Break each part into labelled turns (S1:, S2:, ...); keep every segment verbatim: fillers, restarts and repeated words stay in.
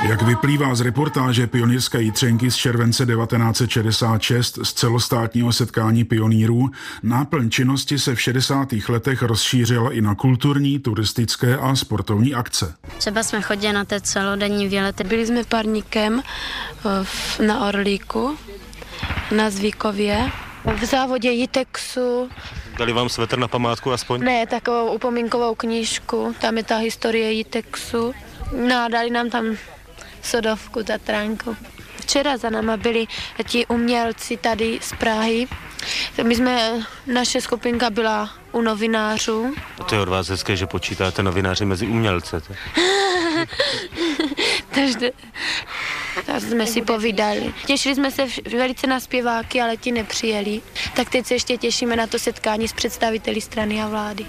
S1: Jak vyplývá z reportáže Pionýrské jitřenky z července devatenáct set šedesát šest z celostátního setkání pionýrů, náplň činnosti se v šedesátých letech rozšířila i na kulturní, turistické a sportovní akce.
S2: Třeba jsme chodili na té celodenní výlety.
S3: Byli jsme parníkem na Orlíku, na Zvíkově, v závodě Jitexu.
S4: Dali vám svetr na památku aspoň?
S3: Ne, takovou upomínkovou knížku, tam je ta historie Jitexu. No a dali nám tam sodovku, Tatranku. Včera za náma byli ti umělci tady z Prahy. My jsme, naše skupinka byla u novinářů.
S4: To je od vás hezké, že počítáte novináři mezi umělce.
S3: Takže tak jsme si povídali. Těšili jsme se velice na zpěváky, ale ti nepřijeli. Tak teď se ještě těšíme na to setkání s představiteli strany a vlády.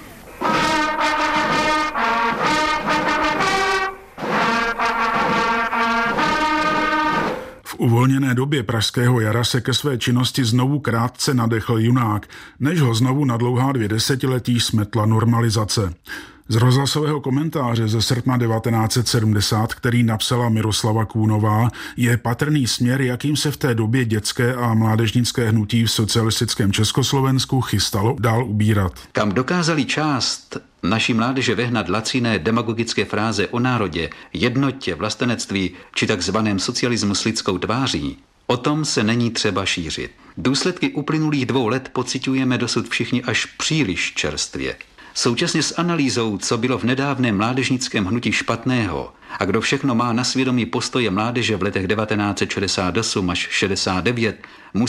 S1: V uvolněné době pražského jara se ke své činnosti znovu krátce nadechl junák, než ho znovu na dlouhá dvě desetiletí smetla normalizace. Z rozhlasového komentáře ze srpna devatenáct set sedmdesát, který napsala Miroslava Kůnová, je patrný směr, jakým se v té době dětské a mládežnické hnutí v socialistickém Československu chystalo dál ubírat.
S5: Kam dokázali část naší mládeže vehnat laciné demagogické fráze o národě, jednotě, vlastenectví či takzvaném socialismu s lidskou tváří, o tom se není třeba šířit. Důsledky uplynulých dvou let pociťujeme dosud všichni až příliš čerstvě. Současně s analýzou, co bylo v nedávném mládežnickém hnutí špatného a kdo všechno má na svědomí postoje mládeže v letech devatenáct set šedesát osm až šedesát devět,